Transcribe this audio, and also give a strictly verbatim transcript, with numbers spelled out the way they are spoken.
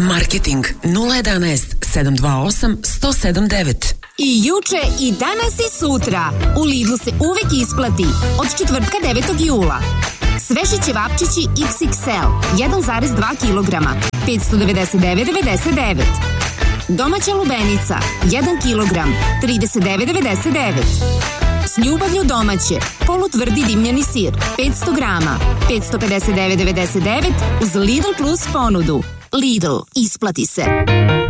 Marketing nula jedanaest sedam dva osam jedan zero sedam devet. I juče i danas i sutra u Lidlu se uvek isplati od četvrtka devetog jula. Sveži ćevapčići iks iks el jedan zarez dva kilograma petsto devedeset devet devedeset devet. Domaća lubenica jedan kilogram trideset devet devedeset devet. S ljubavlju domaće polutvrdi dimljeni sir petsto grama petsto pedeset devet devedeset devet uz Lidl Plus ponudu. Lidl, isplati se.